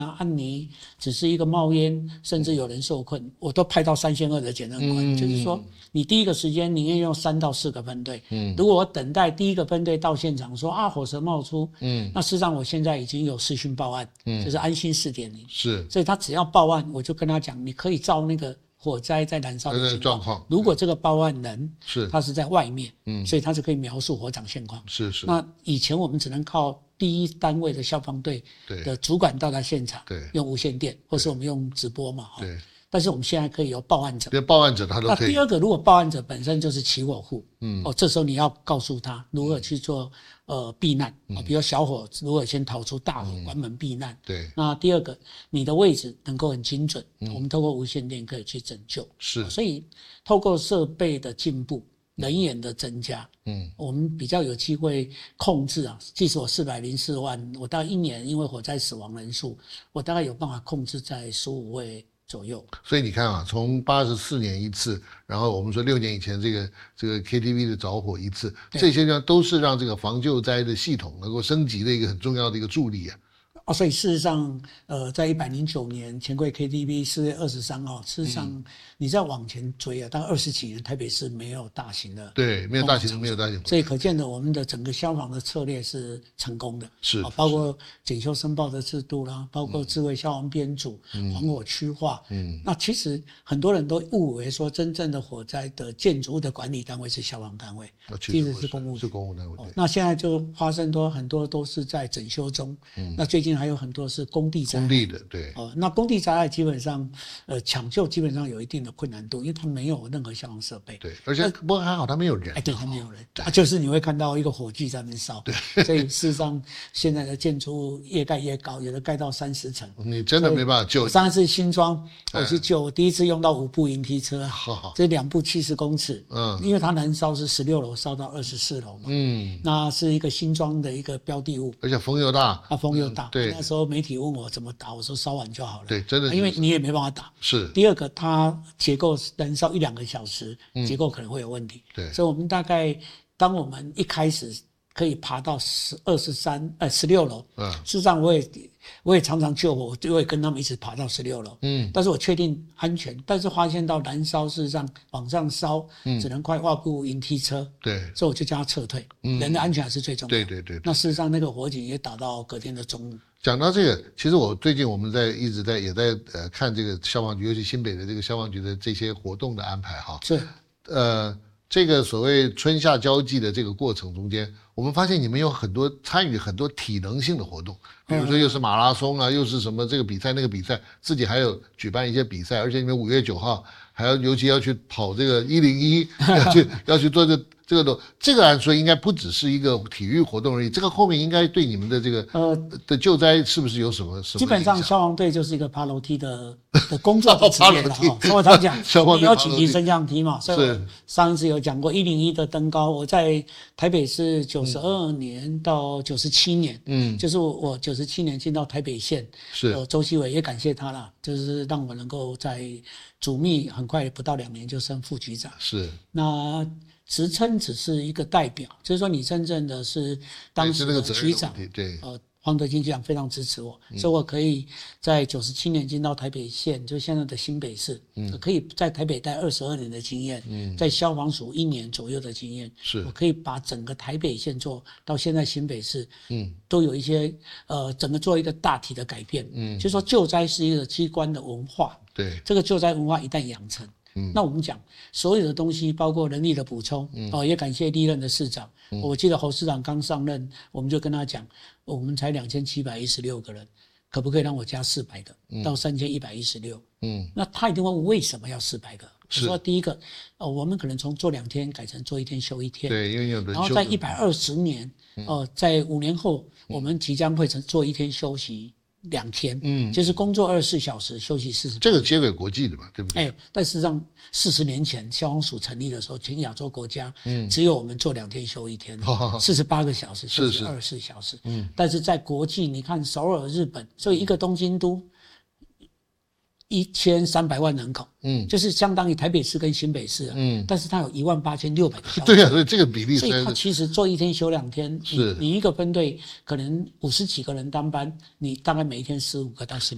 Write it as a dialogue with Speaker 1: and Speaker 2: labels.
Speaker 1: 安妮只是一个冒烟，甚至有人受困，我都派到3200的检验官，就是说你第一个时间你愿意用3到4个分队，如果我等待第一个分队到现场说火舌冒出，那事实上我现在已经有视讯报案，就是安心4.0，是，所以他只要报案，我就跟他讲，你可以照那个火灾在燃烧的状况，如果这个报案人他是在外面，所以他就可以描述火场现况。是。那以前我们只能靠第一单位的消防队的主管到达现场，用无线电，或是我们用直播嘛。对。但是我们现在可以有报案者，连报案者他都可以。那第二个，如果报案者本身就是起火户，这时候你要告诉他如何去做避难，比如小火如何先逃出，大火关门避难。对。那第二个，你的位置能够很精准，我们透过无线电可以去拯救。是。所以透过设备的进步，人员的增加，我们比较有机会控制即使我404万，我大概1年因为火灾死亡人数，我大概有办法控制在15位左右。所以你看从84年一次，然后我们说6年以前这个 KTV 的着火一次，这些呢都是让这个防救灾的系统能够升级的一个很重要的一个助力啊。所以事实上，在109年钱柜 KTV 4月23号，事实上你再往前追大概20几年，台北市没有大型的，对，没有大型，所以可见的我们的整个消防的策略是成功的，是，包括检修申报的制度啦，包括智慧消防编组、防火区划，那其实很多人都误以为说真正的火灾的建筑物的管理单位是消防单位，其实是公务单位。那现在就发生很多都是在整修中，那最近还有很多是工地灾害，对，那工地灾害基本上抢救基本上有一定的困难度，因为它没有任何消防设备，对，而且不过还好它没有人，对，它没有人，就是你会看到一个火炬在那边烧，对，所以事实上现在的建筑物越盖越高，有的盖到30层，你真的没办法救。我上一次新庄我去救，我第一次用到5部营梯车，这2部70公尺，因为它燃烧是16楼烧到24楼嘛，那是一个新庄的一个标的物，而且风又大，风又大，对。那时候媒体问我怎么打，我说烧完就好了。对，真的，因为你也没办法打。是。第二个，它结构燃烧1-2个小时，结构可能会有问题。对。所以我们大概，当我们一开始可以爬到16楼，事实上我也常常救火，我也跟他们一起爬到16楼。但是我确定安全，但是发现到燃烧事实上往上烧，只能快跨部营梯车。对。所以我就叫他撤退，人的安全还是最重要的。对。那事实上那个火警也打到隔天的中午。讲到这个，其实最近我们也在看这个消防局，尤其新北的这个消防局的这些活动的安排哈。是。这个所谓春夏交际的这个过程中间，我们发现你们有参与很多体能性的活动，比如说又是马拉松啊，又是什么这个比赛那个比赛，自己还有举办一些比赛，而且你们5月9号还尤其要去跑这个101，要去做这个按说应该不只是一个体育活动而已，这个后面应该对你们的这个的救灾是不是有什么基本上消防队就是一个爬楼梯的工作的职业了哈。所以我常讲，你有紧急升降梯嘛，所以我上一次有讲过101的登高，我在台北市92年到97年，就是我97年进到台北县，是周锡伟也感谢他啦，就是让我能够在主秘很快不到2年就升副局长，是那。职称只是一个代表，就是说你真正的是当时的局长，对，黄德清局长非常支持我，所以我可以在97年进到台北县，就现在的新北市，可以在台北待22年的经验，在消防署1年左右的经验，是我可以把整个台北县做到现在新北市，都有一些整个做一个大体的改变，就是说救灾是一个机关的文化，对，这个救灾文化一旦养成。那我们讲所有的东西，包括人力的补充，也感谢历任的市长。我记得侯市长刚上任，我们就跟他讲，我们才2716个人，可不可以让我加400个到3116？那他一定问为什么要400个？我说第一个，我们可能从做2天改成做1天休1天，对，因为有的。然后在120年，在5年后，我们即将会做1天休息2天，就是工作24小时，休息40。这个接给国际的嘛，对不对？但事实上40年前消防署成立的时候，全亚洲国家，只有我们做2天休1天，48个小时，休息24小时。但是在国际，你看首尔、日本，所以一个东京都1300万人口，就是相当于台北市跟新北市，但是它有18600个消防。对啊，所以这个比例，所以它其实做1天休2天，你一个分队可能50几个人当班，你大概每一天15个到16个。